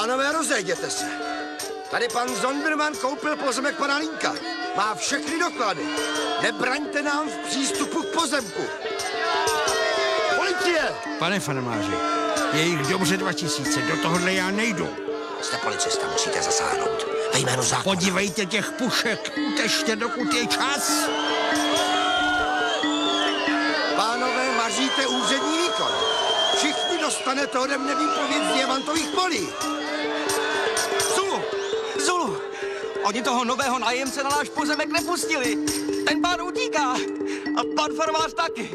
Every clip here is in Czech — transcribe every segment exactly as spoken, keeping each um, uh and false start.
Pánové, rozejděte se. Tady pan Zonderman koupil pozemek pana Linka. Má všechny doklady. Nebraňte nám v přístupu k pozemku. Policie! Pane farmáři, je jich dobře dva tisíce, do tohohle já nejdu. Jste policista, musíte zasáhnout. Ve jménu zákona. Podívejte těch pušek, utežte, dokud je čas. Pánové, maříte úřední výkon. Všichni dostanete ode mne výpověď z diamantových polí. Zulu! Zulu! Oni toho nového nájemce na náš pozemek nepustili. Ten pán utíká. A pan farmář taky.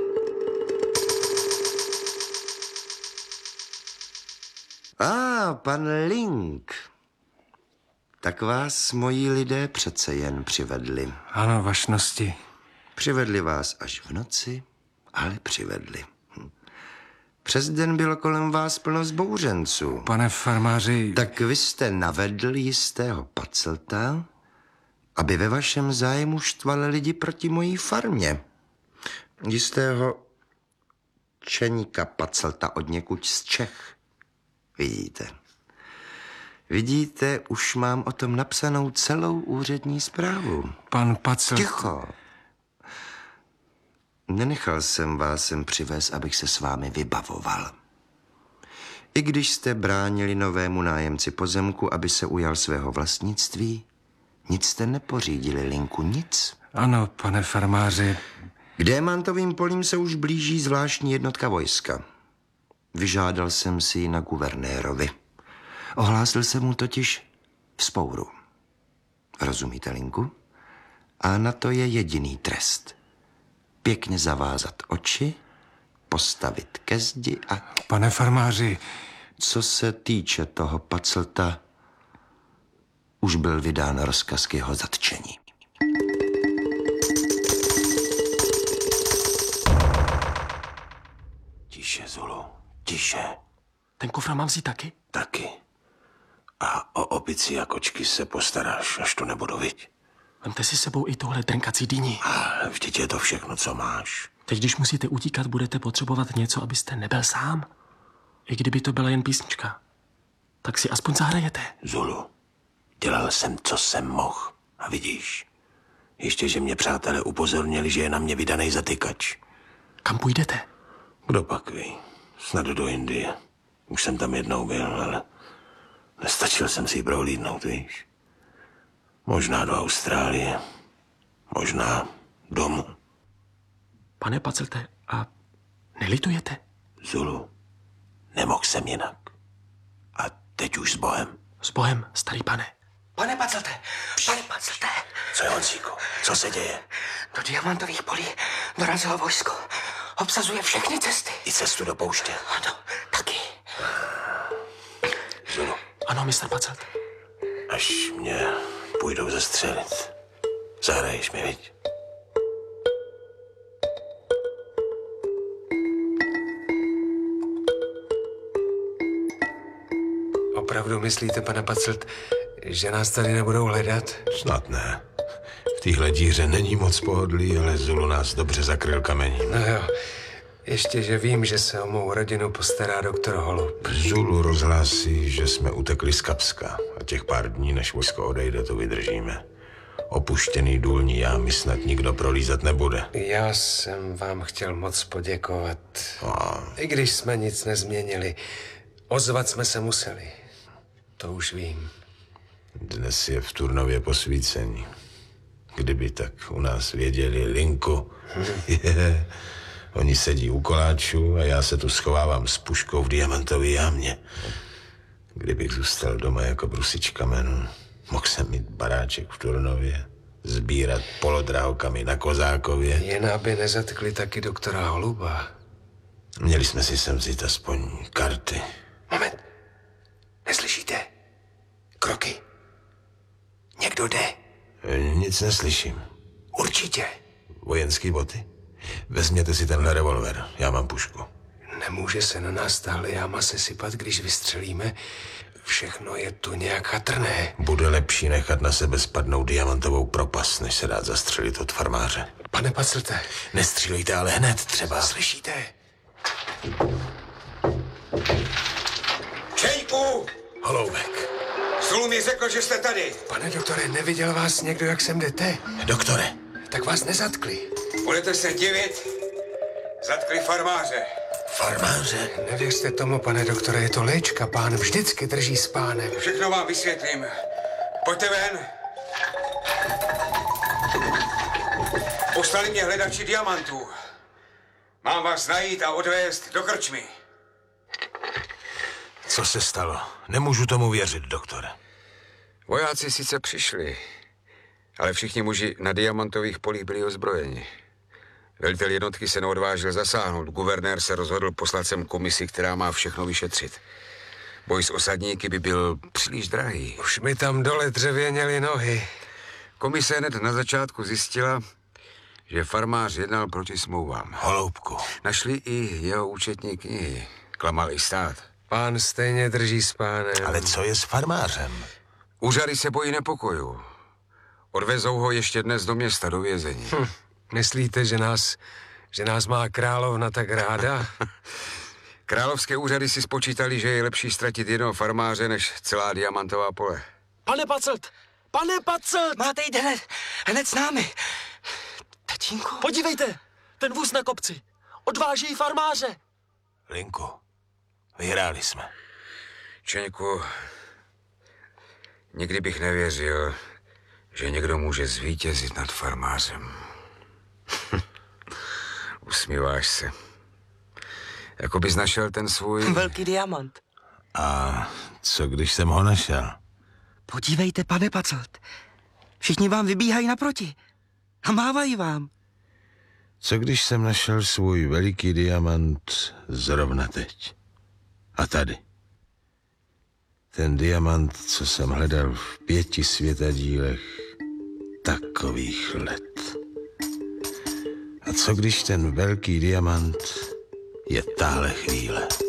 A, ah, pan Link. Tak vás moji lidé přece jen přivedli. Ano, vašnosti. Přivedli vás až v noci, ale přivedli. Hm. Přes den bylo kolem vás plno zbouřenců. Pane farmáři... Tak vy jste navedl jistého Pacelta, aby ve vašem zájmu štval lidi proti mojí farmě. Jistého Čeníka Pacelta od někud z Čech. Vidíte. Vidíte, už mám o tom napsanou celou úřední zprávu. Pan Pacelt... Ticho. Nenechal jsem vás sem přivést, abych se s vámi vybavoval. I když jste bránili novému nájemci pozemku, aby se ujal svého vlastnictví, nic jste nepořídili, Linku, nic. Ano, pane farmáři. K Diamantovým polím se už blíží zvláštní jednotka vojska. Vyžádal jsem si ji na guvernérovi. Ohlásil jsem mu totiž vzpouru. Rozumíte, Linku? A na to je jediný trest. Pěkně zavázat oči, postavit ke zdi a... Pane farmáři... Co se týče toho Pacelta, už byl vydán rozkaz k jeho zatčení. Tiše, Zulu, tiše. Ten kufr mám vzít taky? Taky. A o opici a kočky se postaráš, až to nebudu, viď? Vemte si sebou i tohle drnkací dýni. A vždyť je to všechno, co máš. Teď, když musíte utíkat, budete potřebovat něco, abyste nebyl sám. I kdyby to byla jen písnička. Tak si aspoň zahrajete. Zulu, dělal jsem, co jsem mohl. A vidíš, ještě, že mě přátelé upozornili, že je na mě vydanej zatykač. Kam půjdete? Kdo pak ví? Snad do Indie. Už jsem tam jednou byl, ale nestačil jsem si ji prohlídnout, víš? Možná do Austrálie, možná domů. Pane Pacelte, a nelitujete? Zulu, nemohl jsem jinak. A teď už s Bohem. S Bohem, starý pane. Pane Pacelte, pane Pacelte. Co je, Honzíku? Co se děje? Do Diamantových polí dorazilo vojsko. Obsazuje všechny cesty. I cestu do pouště? Ano, taky. Zulu. Ano, mistr Pacelt. Až mě půjdou zastřelit, zahraješ mi, viď? Opravdu myslíte, pane Pacelt, že nás tady nebudou hledat? Snad ne. V téhle díře není moc pohodlí, ale Zulu nás dobře zakryl kamením. No jo, ještě, že vím, že se o mou rodinu postará doktor Holub. Zulu rozhlásí, že jsme utekli z Kapska a těch pár dní, než vojsko odejde, to vydržíme. Opuštěný důlní jámy snad nikdo prolízat nebude. Já jsem vám chtěl moc poděkovat. A... I když jsme nic nezměnili, ozvat jsme se museli. To už vím. Dnes je v Turnově posvícení. Kdyby tak u nás věděli, Linku. je. Oni sedí u koláčů a já se tu schovávám s puškou v diamantové jámě. Kdybych zůstal doma jako brusič kamenu, mohl jsem mít baráček v Turnově, sbírat polodráhokami na Kozákově. Jen aby nezatkli taky doktora Holuba. Měli jsme si sem vzít aspoň karty. Moment. Neslyšíte? Kroky. Někdo jde. Nic neslyším. Určitě. Vojenský boty? Vezměte si tenhle revolver, já mám pušku. Nemůže se na nás tahle jáma sesypat, když vystřelíme. Všechno je tu nějak chatrné. Bude lepší nechat na sebe spadnout diamantovou propast, než se dát zastřelit od farmáře. Pane Pacelte. Nestřílejte, ale hned třeba. Slyšíte? Čejku! Holoubek. Zulu mi řekl, že jste tady. Pane doktore, neviděl vás někdo, jak sem jdete? Doktore, Tak vás nezatkli. Budete se divit? Zatkli farmáře. farmáře. Nevěřte tomu, pane doktore, je to léčka. Pán vždycky drží s pánem. Všechno vám vysvětlím. Pojďte ven. Poslali mě hledači diamantů. Mám vás najít a odvést do krčmy. Co se stalo? Nemůžu tomu věřit, doktore. Vojáci sice přišli, ale všichni muži na diamantových polích byli ozbrojeni. Velitel jednotky se neodvážil zasáhnout. Guvernér se rozhodl poslat sem komisi, která má všechno vyšetřit. Boj s osadníky by byl příliš drahý. Už mi tam dole dřevěněly nohy. Komise hned na začátku zjistila, že farmář jednal proti smlouvám. Holoubku. Našli i jeho účetní knihy. Klamal i stát. Pán stejně drží s pánem. Ale co je s farmářem? Úřady se bojí nepokoju. Odvezou ho ještě dnes do města, do vězení. Hm. Myslíte, že nás, že nás má královna tak ráda? Královské úřady si spočítali, že je lepší ztratit jednoho farmáře, než celá diamantová pole. Pane Pacelt! Pane Pacelt! Máte jít hned, hned s námi. Tatínku? Podívejte, ten vůz na kopci. Odváží farmáře. Linku, vyhráli jsme. Čeňku, nikdy bych nevěřil, že někdo může zvítězit nad farmářem. Usmíváš se. Jako bys našel ten svůj... Velký diamant. A co když jsem ho našel? Podívejte, pane Pacelt. Všichni vám vybíhají naproti. A mávají vám. Co když jsem našel svůj veliký diamant zrovna teď? A tady. Ten diamant, co jsem hledal v pěti světadílech takových let. A co když ten velký diamant je táhle chvíle?